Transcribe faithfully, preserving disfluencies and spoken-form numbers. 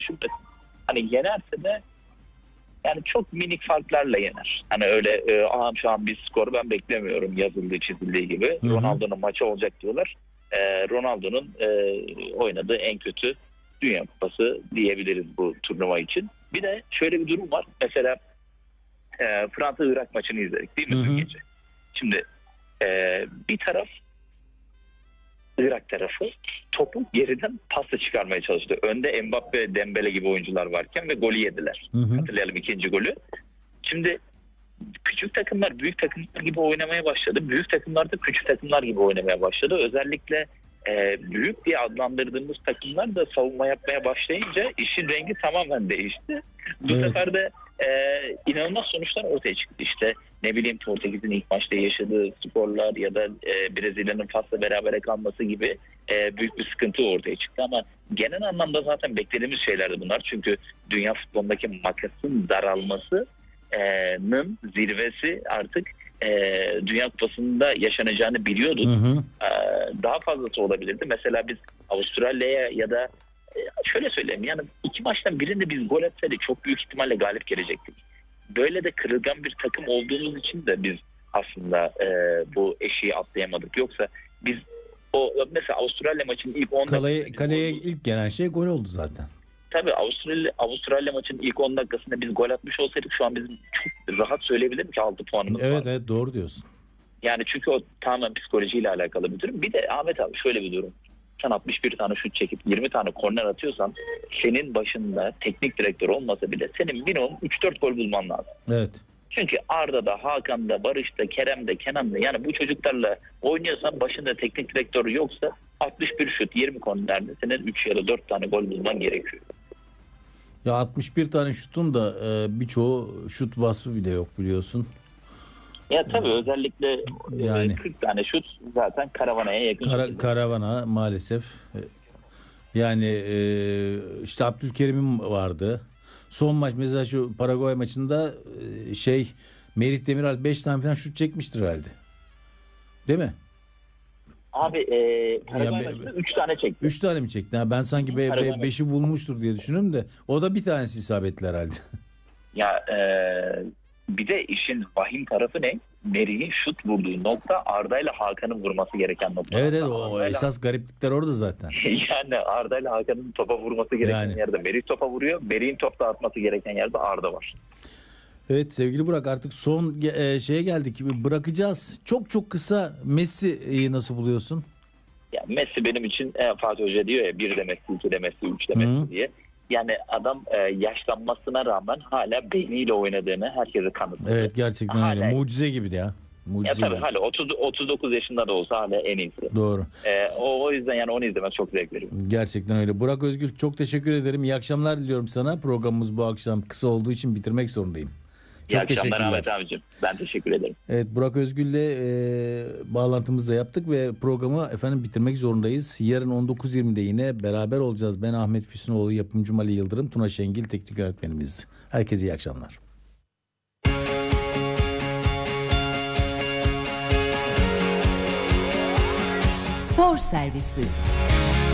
düşünmesin. Hani yenerse de yani çok minik farklarla yener. Hani öyle e, aha şu an bir skor ben beklemiyorum yazıldığı çizildiği gibi. Hı hı. Ronaldo'nun maçı olacak diyorlar. E, Ronaldo'nun e, oynadığı en kötü Dünya Kupası diyebiliriz bu turnuva için. Bir de şöyle bir durum var. Mesela e, Fransa-Irak maçını izledik değil mi Hı hı. dün gece? Şimdi e, bir taraf Irak tarafı topu geriden pasla çıkarmaya çalıştı. Önde Mbappe, Dembele gibi oyuncular varken ve golü yediler. Hı hı. Hatırlayalım ikinci golü. Şimdi küçük takımlar büyük takımlar gibi oynamaya başladı. Büyük takımlar da küçük takımlar gibi oynamaya başladı. Özellikle e, büyük diye adlandırdığımız takımlar da savunma yapmaya başlayınca işin rengi tamamen değişti. Bu Evet. sefer de e, inanılmaz sonuçlar ortaya çıktı. İşte ne bileyim Portekiz'in ilk maçta yaşadığı skorlar ya da e, Brezilya'nın Fas'la berabere kalması gibi e, büyük bir sıkıntı ortaya çıktı. Ama genel anlamda zaten beklediğimiz şeylerdi bunlar. Çünkü dünya futbolundaki makasın daralması Nın zirvesi artık e, Dünya Kupası'nda yaşanacağını biliyorduk. Hı hı. E, daha fazlası olabilirdi. Mesela biz Avustralya'ya ya da e, şöyle söyleyeyim yani iki maçtan birinde biz gol etseydik çok büyük ihtimalle galip gelecektik. Böyle de kırılgan bir takım olduğumuz için de biz aslında e, bu eşiği atlayamadık. Yoksa biz o mesela Avustralya maçının ilk on Kaleye, kaleye ilk gelen şey gol oldu zaten. Tabii Avustralya, Avustralya maçının ilk on dakikasında biz gol atmış olsaydık şu an bizim çok rahat söyleyebilirim ki altı puanımız Evet var. evet doğru diyorsun. Yani çünkü o tamamen psikolojiyle alakalı bir durum. Bir de Ahmet abi şöyle bir durum. Sen altmış bir tane şut çekip yirmi tane korner atıyorsan senin başında teknik direktör olmasa bile senin minimum üç dört gol bulman lazım. Evet. Çünkü Arda'da, Hakan'da, Barış'ta, Kerem'de, Kenan'da yani bu çocuklarla oynuyorsan başında teknik direktör yoksa altmış bir şut yirmi kornerde senin üç ya da dört tane gol bulman gerekiyor. Ya altmış bir tane şutun da e, birçoğu şut vasfı bile yok biliyorsun. Ya tabii özellikle Yani. e, kırk tane şut zaten Karavana'ya yakın. Kara, karavana maalesef. Yani e, işte Abdülkerim'in vardı. Son maç mesela şu Paraguay maçında e, şey Merih Demiral beş tane falan şut çekmiştir herhalde. Değil mi? Abi e, Paraguay Ya, maçında üç tane çekti. üç tane mi çekti? Ha, ben sanki beşi be, bulmuştur diye düşünüyorum da o da bir tanesi isabetli herhalde. Ya e, bir de işin vahim tarafı ne? Merih'in şut vurduğu nokta Arda ile Hakan'ın vurması gereken nokta. Evet evet o Arda'yla... esas gariplikler orada zaten. Yani Arda ile Hakan'ın topa vurması gereken yani. Yerde Merih topa vuruyor. Merih'in topla atması gereken yerde Arda var. Evet sevgili Burak artık son e, şeye geldik. Bırakacağız. Çok çok kısa Messi'yi nasıl buluyorsun? Ya Messi benim için e, Fatih Hoca diyor ya bir de Messi, iki de Messi, üç de Messi diye. Yani adam e, yaşlanmasına rağmen hala beyniyle oynadığını herkese kanıtlıyor. Evet gerçekten hala... öyle. Mucize gibi ya. Mucize ya tabii hala otuz, otuz dokuz yaşında da olsa hala en iyisi. Doğru. E, o, o yüzden yani onu izlemek çok zevk veriyor. Gerçekten öyle. Burak Özgül çok teşekkür ederim. İyi akşamlar diliyorum sana. Programımız bu akşam kısa olduğu için bitirmek zorundayım. İyi çok akşamlar Ahmet abicim. Ben teşekkür ederim. Evet Burak Özgül'le e, bağlantımızı da yaptık ve programı efendim bitirmek zorundayız. Yarın on dokuz yirmide yine beraber olacağız. Ben Ahmet Füsunoğlu, yapımcım Ali Yıldırım, Tuna Şengil teknik öğretmenimiz. Herkese iyi akşamlar. Spor Servisi